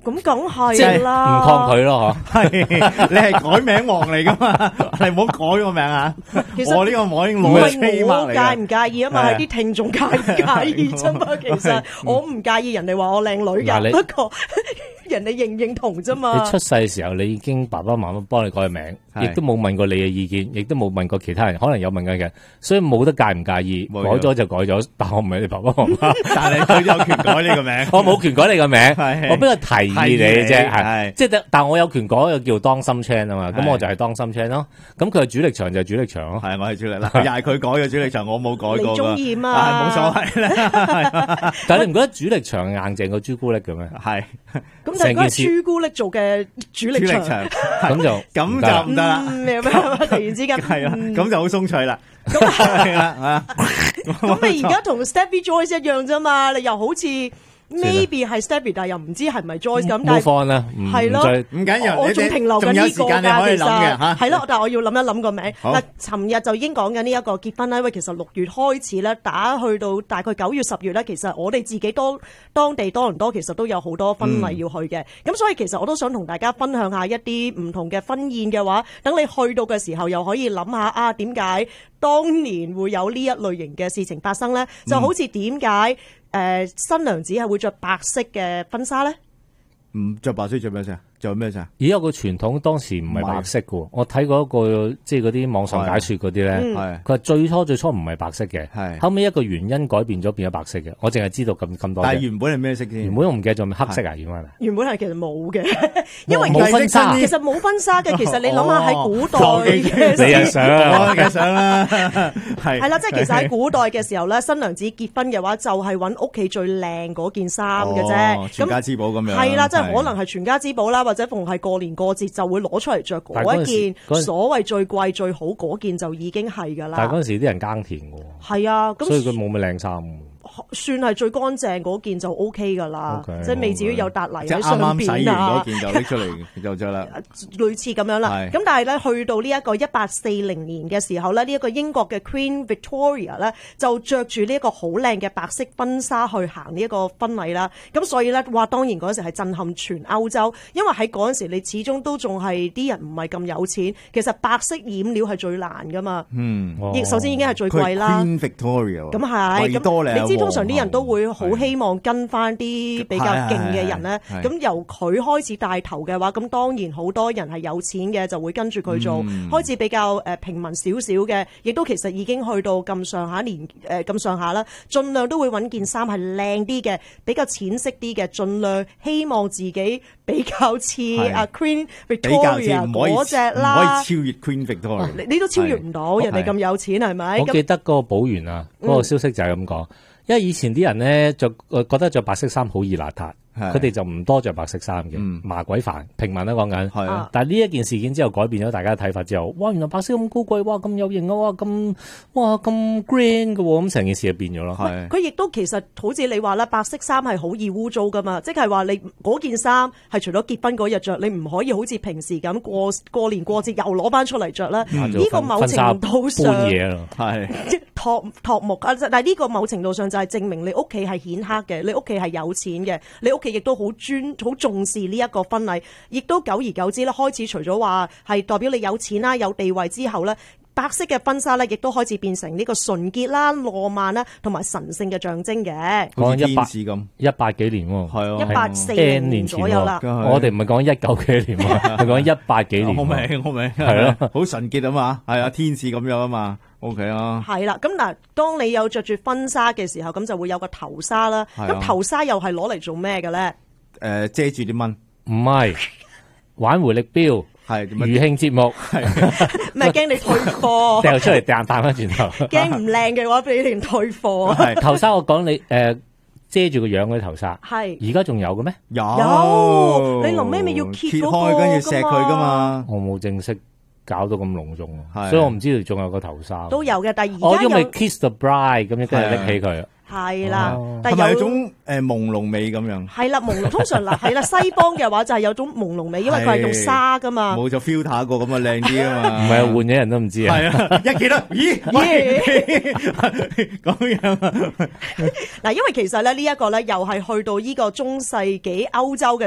咁梗係啦， 唔抗拒咯係你係改名王嚟噶嘛？你唔好改個名啊！ 其實我呢個我已經唔攞咗係我嚟㗎介唔介意啊嘛，係啲聽眾介唔介意啫嘛。其實我唔介意人哋話我靚女㗎， 嗱你不過人哋認唔認同啫嘛。 你出世嘅時候，你已經爸爸媽媽幫你改名， 係亦都冇問過你嘅意見，亦都冇問過其他人，可能有問過嘅，所以冇得介唔介意， 冇改咗就改咗。但我唔係你爸爸媽媽， 但係佢有權改呢個名。 我冇權改你個名， 係我俾個提議你啫， 係係即係，但我有權改個叫當心 Chan 啊嘛，咁係我就係當心 Chan 咯。咁佢係主力場就係主力場咯。 係我係主力啦，又係佢改嘅主力場，我冇改過㗎。 你中意嘛冇所謂啦。 但係你唔覺得主力場硬淨過朱古力嘅咩？ 係咁但係嗰係成件事朱古力做嘅主力場， 咁就咁就唔得啦。 咩突然之間係啦，咁就好鬆脆啦。 咁係啦， 咁你而家同 Stephy Joyce 一樣啫嘛，你又好似 maybe 係 Stephy，但係又唔知係咪 Joyce 咁，但冇係放啦， 係咯唔緊要， 我仲停留緊仲有呢個時間你可以諗嘅嚇。 係咯，但係我要諗一諗個名。 好嗱，尋日就已經講緊呢一個結婚啦，因為其實6月開始咧，打去到大概9月10月咧，其實我哋自己當地多倫多其實都有好多婚禮要去嘅。咁所以其實我都想同大家分享下一啲唔同嘅婚宴嘅話，等你去到嘅時候又可以諗下啊，點解當年會有呢一類型嘅事情發生咧？就好似點解新娘子係會着白色嘅婚紗咧？ 唔着白色着咩色？做咩色？ 而有個傳統當時唔係白色嘅，我睇過一個即係嗰啲網上解說嗰啲咧， 係佢話最初唔係白色嘅， 係後尾一個原因改變咗變咗白色嘅，我淨係知道咁多啫。 但係原本係咩色先？ 原本我唔記得咗黑色啊，原本係咪？ 原本係其實冇嘅，因為冇婚紗其實冇婚紗嘅。其實你諗下喺古代你係想我嘅想啦，係啦，即係其實喺古代嘅時候咧，新娘子結婚嘅話就係揾屋企最靚嗰件衫嘅啫， 全家之寶咁樣。 係啦，即係可能係全家之寶啦，或者逢係過年過節就會攞出嚟着嗰一件所謂最貴最好嗰件就已經係㗎啦。 但係嗰陣時啲人耕田嘅， 係啊，咁所以佢冇乜靚衫。 算係最乾淨嗰件就 O K 㗎啦， Okay， 即係未至於有笪泥即係喺上啱啱洗完邊啊嗰。件就拎出嚟就着啦。 類似咁樣啦， 係咁但係咧去到呢一個1840年嘅時候咧，呢一個英國嘅 Queen Victoria 咧就着住呢一個好靚嘅白色婚紗去行呢一個婚禮啦。咁所以咧，哇！當然嗰陣時係震撼全歐洲，因為喺嗰陣時你始終都仲係啲人唔係咁有錢，其實白色染料係最難噶嘛。首先已經係最貴啦。 Queen Victoria 咁係， 貴多咁你知通常啲人都會好希望跟翻啲比較勁嘅人咧，咁由佢開始帶頭嘅話，咁當然好多人係有錢嘅就會跟住佢做，開始比較平民少少嘅，亦都其實已經去到咁上下年咁上下啦，盡量都會揾件衫係靚啲嘅，比較淺色啲嘅，盡量希望自己比較似阿 Queen Victoria 嗰隻啦， 唔可以超越 Queen Victoria， 你都超越唔到人哋咁有錢係咪？ 我記得嗰個保員啊，嗰個消息就係咁講。因為以前啲人咧覺得着白色衫好易邋遢，佢哋就唔多着白色衫嘅，麻鬼煩，平民都講緊。 係啊， 但係呢一件事件之後改變咗大家嘅睇法之後，哇！原來白色咁高貴，哇咁有型啊，哇咁 grand 嘅喎，咁成件事就變咗咯。 係佢亦都其實好似你話啦，白色衫係好易污糟噶嘛，即係話你嗰件衫係除咗結婚嗰日着，你唔可以好似平時咁過年過節又攞翻出嚟着啦。呢個某程度上係即托木啊，但係呢個某程度上就係證明你屋企係顯赫嘅，你屋企係有錢嘅，你屋企亦都好重視呢一個婚禮，亦都久而久之咧，開始除咗話係代表你有錢啦、有地位之後咧，白色嘅婚紗咧，亦都開始變成呢個純潔啦、浪漫啦，同埋神聖嘅象徵嘅。 好似天使咁 ，100幾年喎， 係啊 ，140年左右啦。 我哋唔係講19幾年喎，係講100幾年。 好明， 係咯， 好純潔啊嘛，係啊，天使咁樣啊嘛。OK 啊， 係啦，咁嗱，當你有着住婚紗嘅時候，咁就會有個頭紗啦。咁頭紗又係攞嚟做咩嘅咧？ 遮住啲蚊， 唔係玩回力鏢， 係餘興節目， 唔係驚你退貨， 掉出嚟彈翻轉頭， 驚唔靚嘅話俾你哋退貨。 係頭紗，我講你遮住個樣嗰啲頭紗， 係而家仲有嘅咩？ 有，你臨尾咪要揭開跟住錫佢噶嘛？ 我冇正式搞到咁隆重，所以我唔知道仲有個頭紗。 都有嘅，但係而家因為 Kiss the Bride 咁樣跟住拎起佢。 係啦， 但係有種朦朧味咁樣。 係啦，朦朧通常嗱係啦，西方嘅話就係有種朦朧味，因為佢係用紗噶嘛。 冇就 filter 過咁啊，靚啲啊嘛。 唔係換咗人都唔知啊。 係啊，一見到咦咁樣啊。 嗱，因為其實咧呢一個咧又係去到呢個中世紀歐洲嘅。